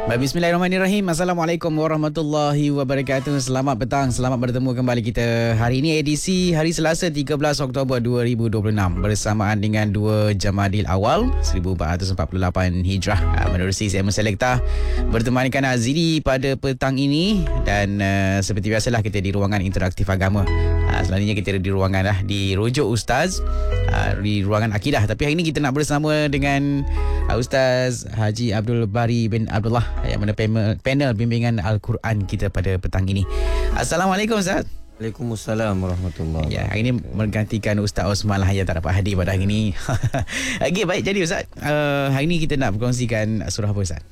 Baik, bismillahirrahmanirrahim. Assalamualaikum warahmatullahi wabarakatuh. Selamat petang, selamat bertemu kembali kita hari ini edisi hari Selasa 13 Oktober 2026 bersamaan dengan 2 Jamadil Awal 1448 Hijrah. Menerusi saya Selekta bertemankan Azili pada petang ini dan seperti biasalah kita di ruangan interaktif agama. Selalunya kita di ruangan di Rujuk Ustaz, di ruangan akidah, tapi hari ini kita nak bersama dengan Ustaz Haji Abdul Bari bin Abdullah yang mana panel bimbingan Al-Quran kita pada petang ini. Assalamualaikum Ustaz. Waalaikumsalam warahmatullahi wabarakatuh. Ya, hari ini menggantikan Ustaz Osman lah yang tak dapat hadir pada hari ini. Okey, baik. Jadi Ustaz, hari ini kita nak berkongsikan surah apa Ustaz?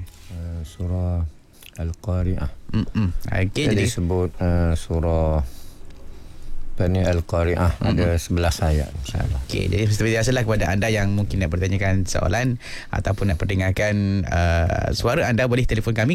Surah Al-Qari'ah. Okey, jadi jadi disebut surah Al-Qari'ah, ada 11 ayat insya-Allah. Okey, jadi seperti biasalah kepada anda yang mungkin nak bertanyakan soalan ataupun nak perdengarkan suara, anda boleh telefon kami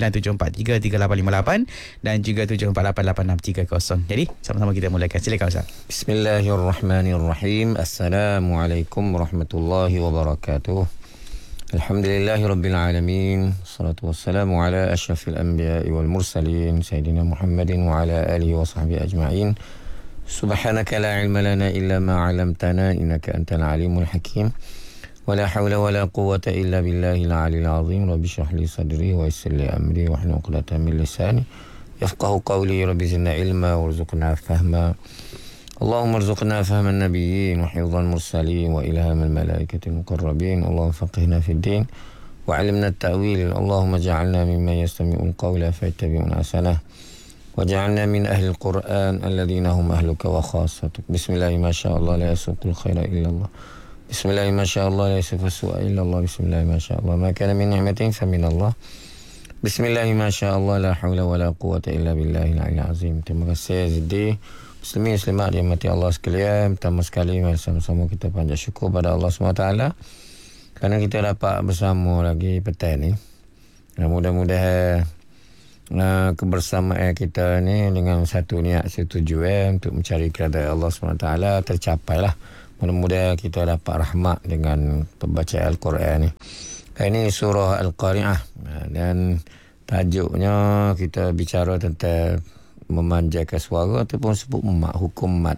0974338858 dan juga 74886330. Jadi sama-sama kita mulakan. Silakan Ustaz. Bismillahirrahmanirrahim. Assalamualaikum warahmatullahi wabarakatuh. Alhamdulillahirabbil alamin. Wassalatu wassalamu ala asyrafil anbiya'i wal mursalin sayyidina Muhammadin wa ala alihi wa sahbihi ajma'in. Subhanaka la ilma lana illa ma 'allamtana innaka antal alimul hakim. Wala hawla wala quwwata illa billahil aliyil azim. Rabbi shrah li sadri wa yassir li amri wahlul 'uqdatam min lisani yafqahu qawli. Rabbi zidna ilma warzuqna fahma. Allahumma arzuqna fahman nabiyyin wa hifdhan mursalin wa ilhamal malaikatil muqarrabin. Allahumma faqihna fid din wa 'allimna at-ta'wil. Allahumma ij'alna mimman yastami'ul qawla fayattabi'una ahsanah. وجعلنا من أهل القرآن الذين هم أهلك وخاصتك. بسم الله ما شاء الله لا يسوق الخير إلا الله. بسم الله ما شاء الله لا يسوق السوء إلا الله. بسم الله ما شاء الله ما كان من نعمة فمن الله. بسم الله ما شاء الله لا حول ولا قوة إلا بالله العلي العظيم. Terima kasih Ziddi. Muslimin Muslimat dirahmati Allah sekalian. Pertama sekali sama-sama kita panjat syukur pada Allah SWT kerana kita dapat bersama lagi petang ni. Mudah-mudahan kebersamaan kita ni dengan satu niat, satu tujuan untuk mencari keridaan Allah SWT tercapailah. Mudah-mudahan kita dapat rahmat dengan pembacaan Al-Quran ni. Ini surah Al-Qari'ah dan tajuknya kita bicara tentang memanjangkan suara ataupun sebut mat, hukum mat.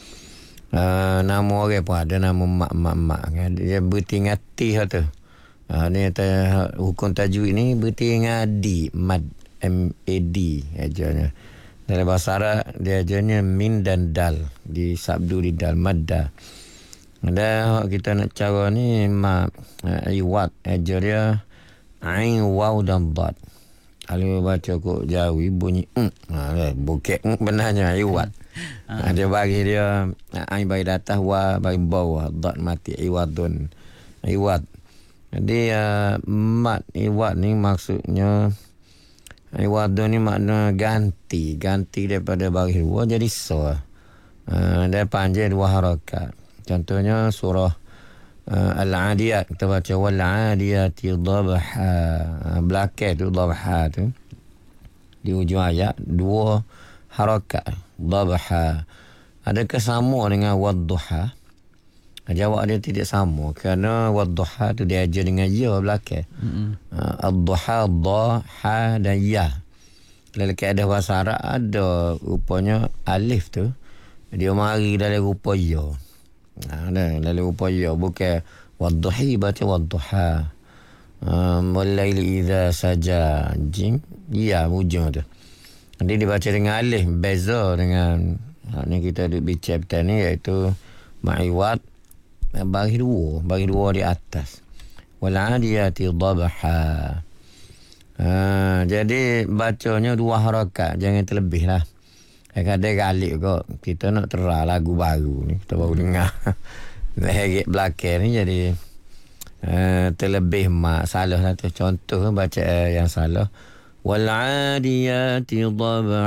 Nama orang pun ada nama mat. Dia bertingati tu. Ni hukum tajwid ni bertingadi mad. MAD ajarnya. Dalam bahasa Arab dia ajarnya min dan dal, di sabdu di dal madda. Dan kita nak cara ni iwat ajar dia ain waw dan dad. Kalau baca kok Jawi bunyi bukan benarnya iwat. Dia bagi dia ain bagi atas wa bagi bawah dad mati iwadun. Iwat. Jadi mat iwat ni maksudnya iwadun ni makna ganti daripada baris dua jadi so. Dia panjang dua harakat. Contohnya surah Al-Adiyat, kita baca wal adiyati dhabha. Belakang tu dhabha tu di ujung ayat dua harakat dhabha. Adakah sama dengan wadduha? Jawab dia tidak sama kerana wadduha tu dia ajar dengan ya belakang. Ad-duha, dha dan ya. Kalau ada bahasa Arab ada rupanya alif tu dia mari dalam rupa ya. Dalam rupa ya, bukan wadduhi baca wadduha. Wal-laili idza saja jim ya ujung tu. Nanti dibaca dengan alif, beza dengan ni kita duk bicara ni iaitu ma'iwat bagi dua di atas. Wal adiyati dhabha. Jadi bacanya dua harakat, jangan terlebih lah. Kadang kali kok kita nak terang lagu baru ni, kita baru dengar lagi belakang ni, jadi terlebih salah lah tu. Contoh baca yang salah wal adiyati dhabha,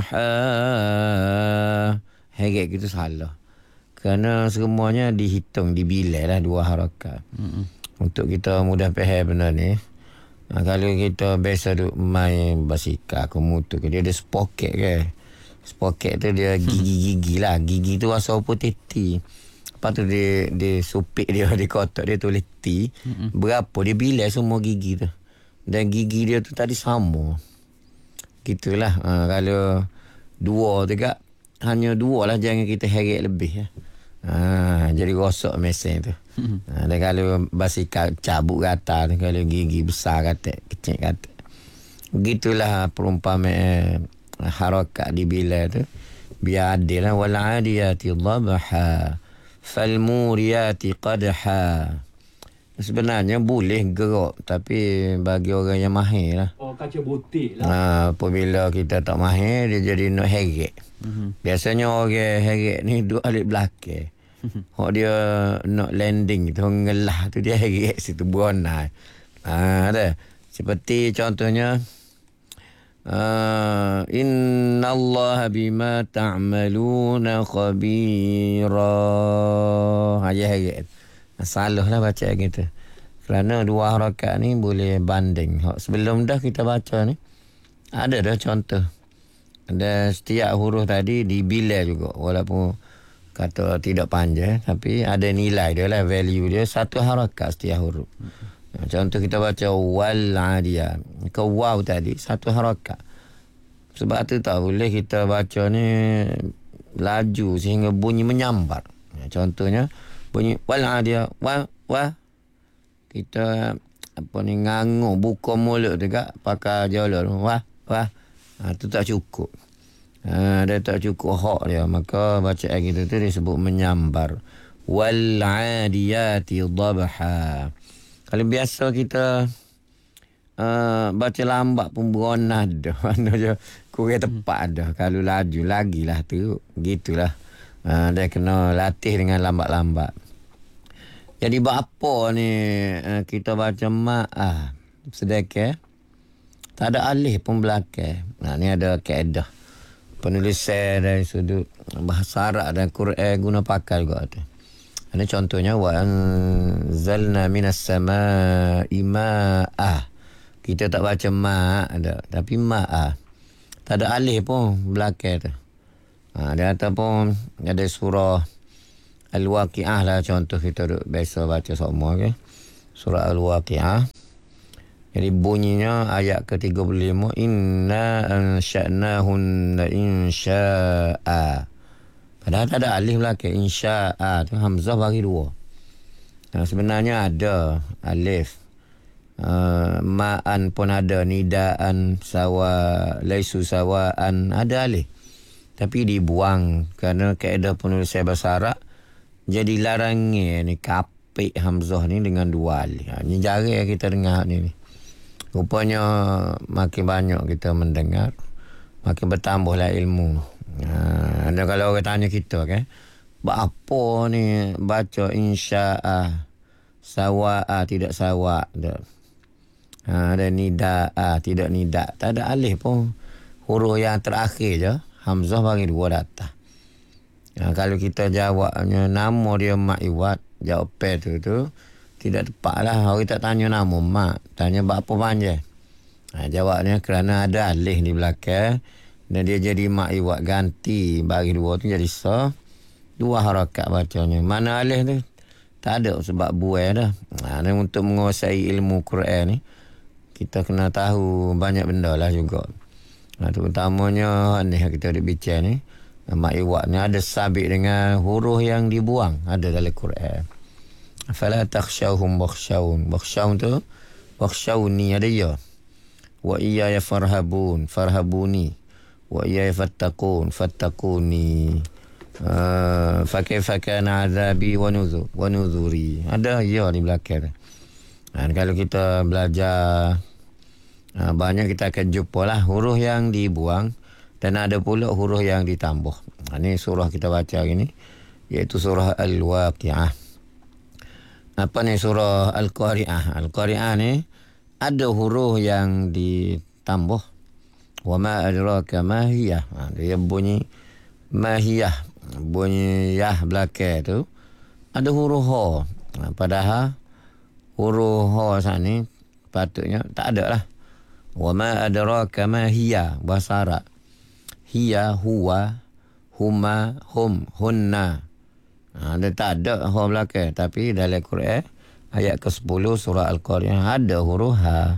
hegek gitu salah. Kerana semuanya dihitung, dibilai lah dua harakat. Untuk kita mudah faham benda ni. Kalau kita biasa duk main basikal, komuter ke, dia ada spoket ke. Spoket tu dia gigi-gigi lah. Gigi tu rasa apa teti. Lepas tu dia supik dia, dia kotak dia tulis T. Berapa dia bilai semua gigi tu. Dan gigi dia tu tadi sama. Gitulah. Kalau dua tu kak, hanya dua lah, jangan kita heret lebih. Jadi rosak mesin tu. Dan kalau basikal cabut kata tu, kalau gigi besar kata, kecil kata. Gitulah perumpamaan harakat di bila tu. Biar adil lah. Wal adiyati dhabaha fal muriyati qadha. Sebenarnya boleh gerak, tapi bagi orang yang mahir lah. Kaca butik lah. Apabila kita tak mahir, dia jadi nak heret. Biasanya orang heret ni duduk alik belakang. Hak dia nak landing tu, ngelah tu dia heret situ beronai. Ada. Seperti contohnya, Inna Allah bima ta'maluna khabira. Ayah heret. Salah lah baca gitu. Kerana dua harakat ni boleh banding. Sebelum dah kita baca ni, ada dah contoh. Dan setiap huruf tadi dibilai juga. Walaupun kata tidak panjang, tapi ada nilai dia lah, value dia. Satu harakat setiap huruf. Contoh kita baca wal adiyah. Ke waw tadi, satu harakat. Sebab tu tak boleh kita baca ni laju sehingga bunyi menyambar. Contohnya, bunyi wal adiyah, wa. Kita apa ni nganguh buka mulut tu kak, pakai jalan wah. Tu tak cukup. Dia tak cukup hak dia, maka bacaan kita tu disebut menyambar. Wal adiyati dhabha. Kalau biasa kita baca lambat pun beronah dah. Mana je kurang tepat dah. Kalau laju lagilah tu. Gitulah. Dia kena latih dengan lambat-lambat. Jadi apa ni kita baca ma'ah sedekah, tak ada alih pun belakang. Ni ada kaedah penulisan dari sudut bahasa Arab dan Quran guna pakai juga tu. Ini contohnya wa anzalna minas samaa'i ma'ah. Kita tak baca ma' ada, tapi ma'ah. Tak ada alih pun belakang tu. Dia ataupun ada surah Al-Waqi'ah lah contoh kita duk biasa baca semua ke. Surah Al-Waqi'ah. Jadi bunyinya ayat ke-35, inna ansha'nahunna insya'a. Padahal tak ada alif belakang. Insya'a tu hamzah bagi dua. Sebenarnya ada alif. Ma'an pun ada, nida'an, sawa, laisu sawa'an, ada alif. Tapi dibuang kerana kaedah penulisan bahasa Arab. Jadi larangnya ni kapik hamzah ni dengan dua alif. Ni jarang kita dengar ni. Rupanya makin banyak kita mendengar, makin bertambahlah ilmu. Ada kalau orang tanya kita kan, apa ni baca insya'a, sawa'a tidak sawa'. Ada nida'a tidak nida'. Tak ada alif pun. Huruf yang terakhir je, hamzah bagi dua datang. Kalau kita jawabnya nama dia Mak Iwat, jawapan tu tidak tepat lah. Orang tak tanya nama Mak, tanya apa panjang. Jawabnya kerana ada alih di belakang dan dia jadi Mak Iwat, ganti bagi dua tu jadi sa. Dua harakat bacanya. Mana alih tu? Tak ada sebab buai dah. Dan untuk menguasai ilmu Quran ni, kita kena tahu banyak benda lah juga. Terutamanya ni kita ada bincang ni, Mak Iwat ni ada sabit dengan huruf yang dibuang. Ada dalam Quran. Fala takhshawhum bakhshawun. Bakhshawun tu, bakhshawni ada ya. Wa iyaya farhabun. Farhabuni. Wa iyaya fattaqun. Fattaquni. Fakaifa kana azabi wa nuzuri. Ada ya di belakang. Kalau kita belajar banyak, kita akan jumpa lah huruf yang dibuang. Dan ada pula huruf yang ditambah. Ini surah kita baca hari ni, iaitu surah Al-Waqi'ah. Apa ni surah Al-Qari'ah? Al-Qari'ah ni ada huruf yang ditambah. Wa ma adraka ma hiya. Dia bunyi ma hiya. Bunyi yah belakang tu ada huruf ha. Padahal huruf ha sana ni patutnya tak ada lah. Wa ma adraka ma hiya bahasa Arab. Hiya, huwa, huma, hum, hunna. Dia tak ada huruf belakang. Tapi dalam Quran ayat ke-10 surah Al-Qari'ah ada huruf ha.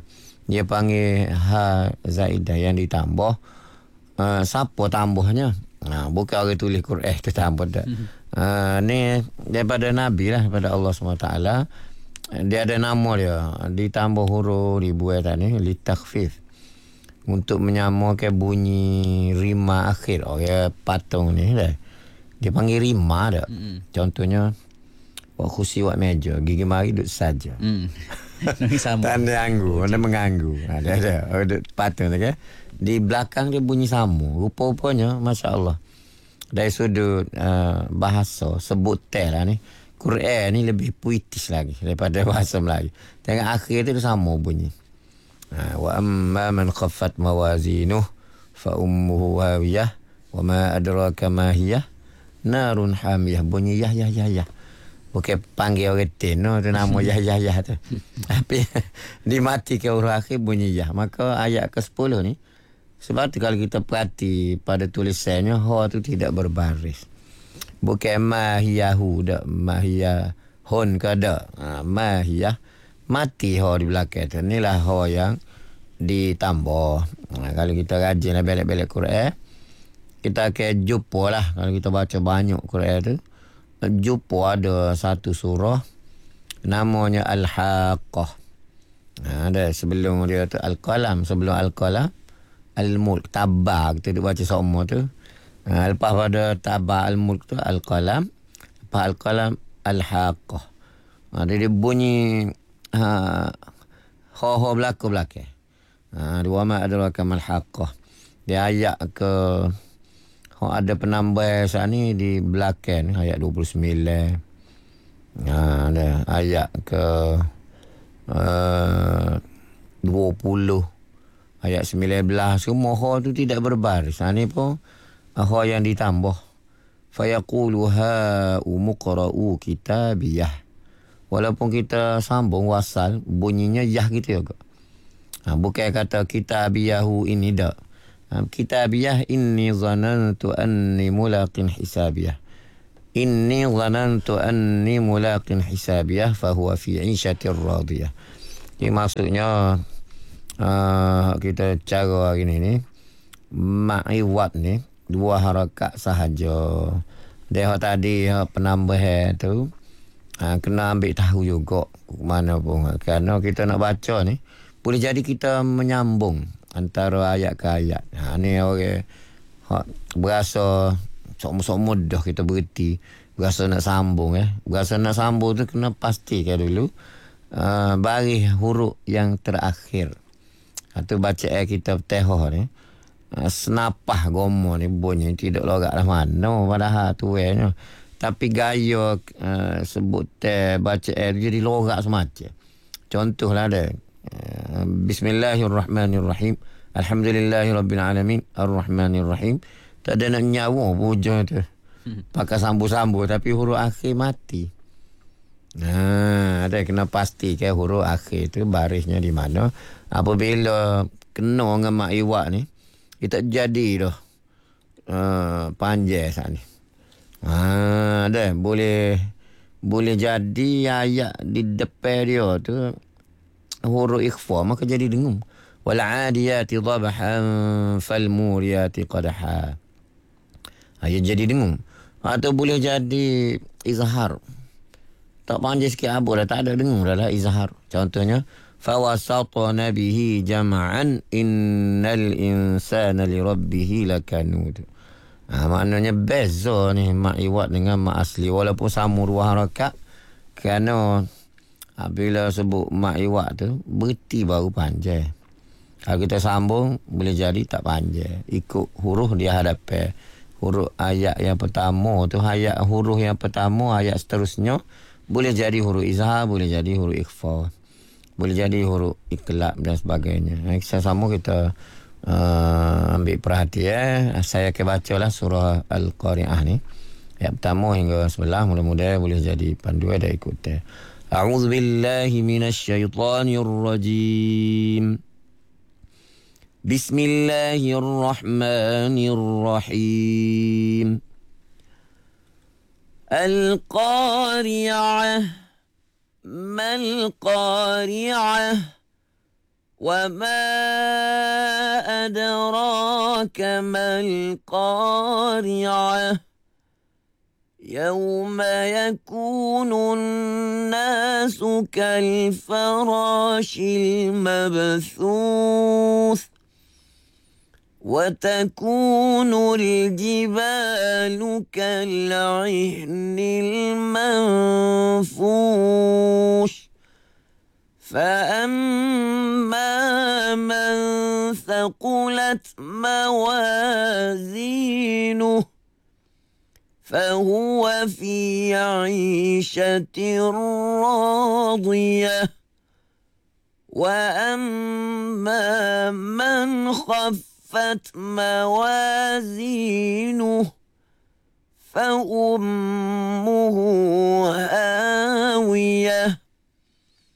Dia panggil ha zaidah yang ditambah. Siapa tambahnya? Bukan orang tulis Quran tu tambah tak. Ni daripada Nabi lah, daripada Allah SWT. Dia ada nama dia, ditambah huruf dibuat ni litakhfif, untuk menyamakan bunyi rima akhir. Ya, patung ni dah. Dia panggil rima dah. Contohnya khusi wak meja, gigi mari duduk saja. Tanda anggu, anda mengganggu. Ada patung tu kan. Di belakang dia bunyi samu. Rupa-rupanya Masya Allah, dari sudut bahasa sebut tel lah ni, Quran ni lebih puitis lagi daripada bahasa Melayu. Tengok akhir tu sama bunyi. Wa amma man khaffat mawazinuh fa ummuhu hawiyah wa ma adraka ma hiyah narun hamiyah. Bunyi yah. Bukan panggil orang teno tu nama yah tu. Tapi dimatikan huruf akhir bunyi yah. Maka ayat ke-10 ni, sebab tu kalau kita perhati pada tulisannya, ha tu tidak berbaris. Bukan mahiyahu dak, mahiyahun ke dak. Mahiyah mati ha di belakang tu. Inilah ha yang ditambah. Kalau kita rajin lah balik-balik Quran, kita akan jumpa lah. Kalau kita baca banyak Quran tu, jumpa ada satu surah namanya Al-Haqqah. Ada sebelum dia tu Al-Qalam, sebelum Al-Qalam Al-Mulk, Tabak kita baca semua tu. Lepas pada Tabak Al-Mulk tu Al-Qalam, lepas Al-Qalam Al-Haqqah. Dia bunyi ha belakang. Dua ma adraka mal haqqah. Dia ayat ke ada penambah saat ni di belakang ayat 29. Ada ayat ke 20, ayat 19, semua ha tu tidak berbaris. Ni pun ha yang ditambah. Fayaqulu ha muqra'u kitabiyah. Walaupun kita sambung wasal, bunyinya yah gitu juga. Bukan kata kitabiyahu ini dak. Kitabiyah inni zanantu anni mulaqin hisabiyah. Inni zanantu anni mulaqin hisabiyah fahuwa fi 'ishatir radiyah. Ini maksudnya kita cara hari ni ma'iwat ni dua harakat sahaja. Dia tadi penambah tu kena ambil tahu juga mana pun, kerana kita nak baca ni boleh jadi kita menyambung antara ayat ke ayat. Ni orang berasa sok mudah kita berhenti, berasa nak sambung berasa nak sambung tu kena pastikan dulu baris huruf yang terakhir. Itu baca kita Fatihah ni, senapah gomo ni bunyi tidak lorak lah mana padahal tuanya. Tapi gaya sebut baca jadi lorak semacam. Contohlah ada Bismillahirrahmanirrahim, Alhamdulillahirabbil alamin, Arrahmanirrahim. Tak ada nak nyawa bujang tu. Pakai sambu-sambu tapi huruf akhir mati. Ada kena pastikan huruf akhir tu barisnya di mana. Apabila kena dengan mak iwak ni, kita jadi dah panjang saat ni. Dah boleh jadi ayat di depan dia tu huruf ikhfa, maka jadi dengung. Wal 'adiyati dhabhan fal muriyati qadha. Ayat jadi dengung. Atau boleh jadi izhar. Tak panjang sikit apa dah, tak ada dengung dah lah izhar. Contohnya fawasatna bihi jam'an innal insana li rabbih lakanud. Maknanya beza ni mak iwat dengan mak asli, walaupun sama dua harakat, kerana bila sebut mak iwat tu berhenti baru panjang. Kalau kita sambung boleh jadi tak panjang, ikut huruf dia hadapan. Huruf ayat yang pertama tu, ayat huruf yang pertama, ayat seterusnya boleh jadi huruf izhar, boleh jadi huruf ikhfa, boleh jadi huruf iqlab dan sebagainya. Sama kita ambil perhatian. Saya akan bacalah surah Al-Qari'ah ni, ayat pertama hingga 11. Mudah-mudahan boleh jadi panduan dan ikut. A'udzu billahi minasyaitonir rajim. Bismillahirrahmanirrahim. Al-Qari'ah mal Qari'ah وما أدراك ما القارعة يوم يكون الناس كالفراش المبثوث وتكون الجبال كالعهن المنفوش فأما من ثقلت موازينه فهو في عيشة راضية وأما من خفت موازينه فأمه هاوية